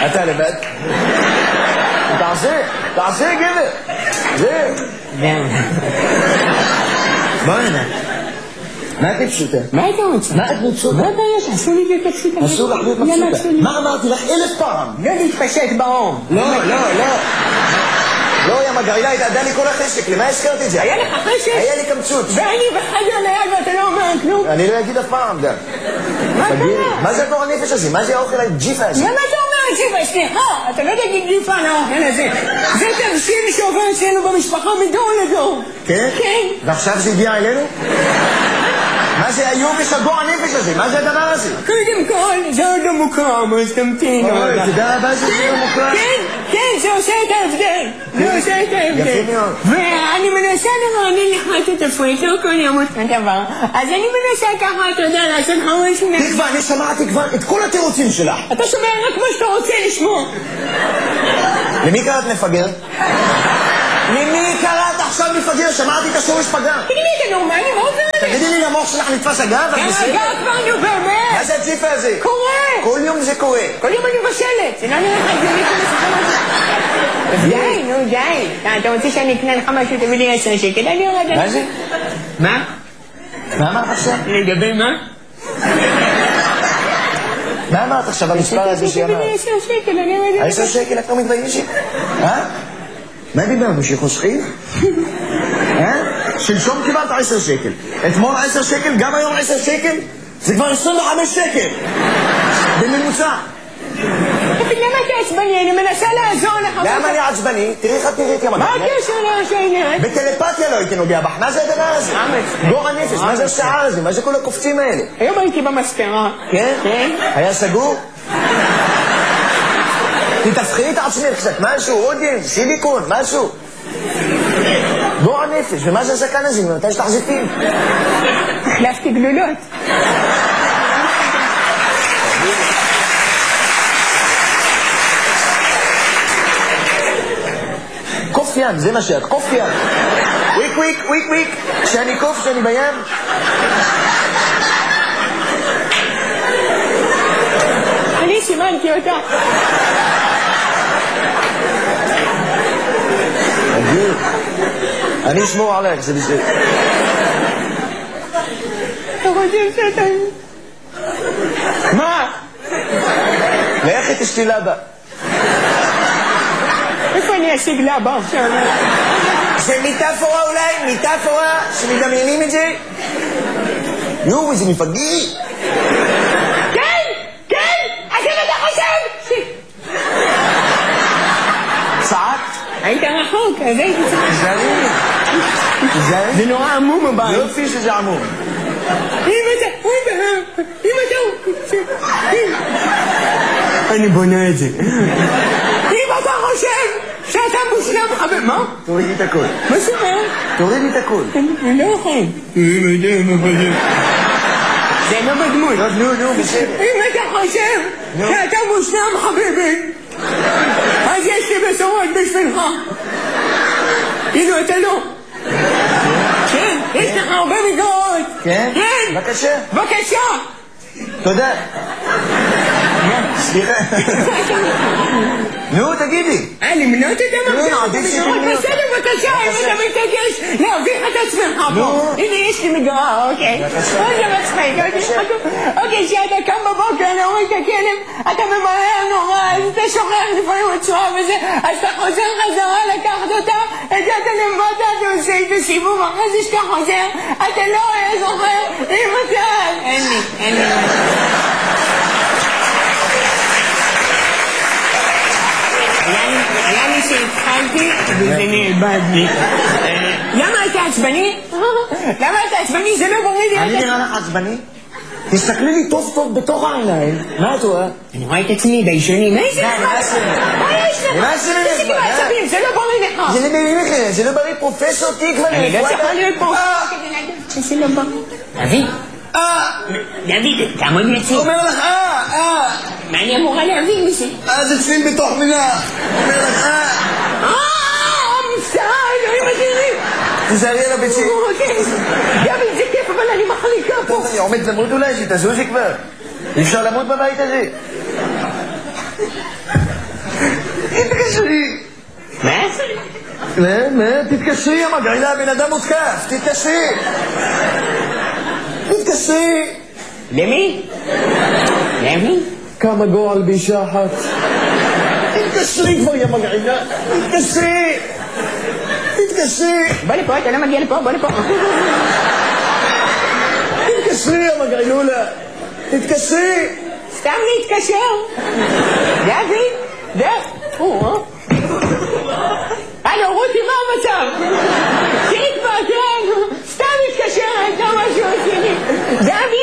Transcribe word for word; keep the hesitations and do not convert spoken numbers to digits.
אתה לבד? תעשה, תעשה גבר. זה. בוא הנה. מה את פשוטה? מה אתה רוצה? מה את פשוטה? מה הבעיה שעשו לי את הפשוטה? אסור לך להיות פשוטה. מה אמרתי לך אלף פעם? לא להתפשט באום. לא, לא, לא. לא, יא מגעילה, התעדה לי כל החשק, למה הזכרת את זה? היה לך חשק? היה לי קמצוץ. ואני בחדר ליד ואתה לא אומר כלום? אני לא אגיד אף פעם, דה. מה קרה? מה זה הגור הנפש הזה? מה זה האוכל הג'יפה הזה? למה אתה אומר ג'יפה? סליחה, אתה לא תגיד ג'יפה על האוכל הזה. זה תבשיל שעובר אצלנו במשפחה מדור לדור. כן? כן. ועכשיו זה הגיע אלינו? מה זה היובש הגור הנפש הזה? מה זה הדבר הזה? קודם כל, זה עוד לא מוקרם, אז תמתין. אוי, תדע רבה שזה לא מוקרם. כן, כן, זה עושה את ההבדל. זה עושה את ההבדל. יפה מאוד. ואני מנסה לרענן לך את התפריט, לא כל יום אותו דבר. אז אני מנסה ככה, אתה יודע, לעשות לך משהו... תקווה, אני שמעתי כבר את כל התירוצים שלך. אתה שומע רק מה שאתה רוצה לשמוע. למי קראת מפגר? למי קראת עכשיו מפגר? שמעתי את השורש פגר. תגידי לי, אתה נורמלי? מה עובר עליך? תגידי לי, למוח שלך נתפס אגב? כן, אגב כבר, נו באמת. מה זה הג'יפה הזה? קורה. כל יום זה קורה. כל יום אני מבשלת. זה לא נראה לך הגיוני כל הסיפור הזה. די, נו די. אתה רוצה שאני אקנה לך משהו, תביא לי עשר שקל, אני יורד עליך. מה זה? מה? מה אמרת עכשיו? לגבי מה? מה אמרת עכשיו המספר הזה שאמרת? תביא לי עשר שקל, אני יורד עליך. עשר שקל את לא מתביישת? אה? מה דיברנו? שחוסכים? אה? שלשום קיבלת עשר שקל. אתמול עשר שקל, גם היום עשר שקל? זה כבר עשרים וחמש שקל. בממוצע. תגיד, למה אתה עצבני? אני מנסה לעזור לך. למה אני עצבני? תראי איך את תראית ימגע. מה הקשר לעניין? בטלפתיה לא הייתי נוגע בך. מה זה הדבר הזה? גור הנפש, מה זה השער הזה? מה זה כל הקופצים האלה? היום הייתי במספרה. כן? כן. היה סגור? תתפחי את עצמך קצת, משהו, עודים, סיליקון, משהו. גור הנפש, ומה זה הזקן הזה? ממתי יש לך זיתים? החלפתי גלולות. קוף ים, זה מה שאת, קוף ים. וויק וויק, וויק וויק. כשאני קוף, כשאני בים. אני סימנתי אותה. אדיר. אני אשמור עליך, זה בסדר. אתה חושב שאתה... מה? לכי תשתי לבה. איפה אני אשיג לבה עכשיו? זה מיטאפורה אולי? מיטאפורה? שמדמיינים את זה? יואו, איזה מפגי. כן! כן! אז אם אתה חושב! צעק? היית רחוק, אז הייתי צריך... זרים. זרים? זה נורא עמום הבית. יופי שזה עמום. אם אתה... אם אתה... אני בונה את זה. אם אתה חושב שאתה מושלם חבר... מה? תורידי את הכל. מה זאת אומרת? תורידי את הכל. אני לא יכול. זה לא בדמות. טוב, נו, נו, בסדר. אם אתה חושב שאתה מושלם חביבי, אז יש לי בשורות בשבילך. כאילו אתה לא. כן, יש לך הרבה מגרעות. כן? כן. בבקשה. בבקשה. תודה. סליחה. נו, תגידי. אה, למנות את המגרעות? נו, עדיף שתמני אותה. בסדר, בבקשה, אם אתה מתעקש להביך את עצמך פה. הנה, יש לי מגרעה, אוקיי. אוי, זה מצחיק. אוקיי, כשאתה קם בבוקר להוריד את הכלב, אתה ממהר נורא, אז אתה שוכח לפעמים הצורה וזה, אז אתה חוזר חזרה לקחת אותה, הגעת למטה, אתה עושה איתו סיבוב, אחרי זה שאתה חוזר, אתה לא זוכר אם אתה... אין לי, אין לי. היה לי שהתחלתי וזה נאבד לי. למה אתה עצבני? למה אתה עצבני? זה לא בריא לי. אני נראה לך עצבני? תסתכלי לי טוב טוב בתוך העיניים. מה את רואה? אני רואה את עצמי בישונים. איזה נחמד? מה יש לך? מה זה איזה כאילו עצבים? זה לא בריא לך. זה לא בריא לך, זה לא בריא פרופסור תקווה. אני לא צריכה להיות פה. זה לא בריא. אבי. אה! דוד, תעמוד לצים. אומר לך אה! אה! מה אני אמורה להבין מזה? אה, זה צליל בתוך מילה. אומר לך אה! אה! מבצעה, אלוהים אדירים. תזהרי על הביצים. דוד, זה כיף, אבל אני מחליקה פה. טוב, אני עומד למות אולי, שתזוזי כבר. אי אפשר למות בבית הזה. תתקשרי. מה? מה? מה? תתקשרי, המגעילה, בן אדם מותקף. תתקשרי. תתקשרי. למי? למי? כמה גועל באישה אחת. תתקשרי כבר, יא מגעילה. תתקשרי. תתקשרי. בוא לפה, אתה לא מגיע לפה, בוא לפה. תתקשרי, יא מגעילולה. תתקשרי. סתם להתקשר. דוד, דוד. הלו, רותי, מה המצב? תקבע, כן. סתם מתקשרת, לא משהו עשיני. דוד.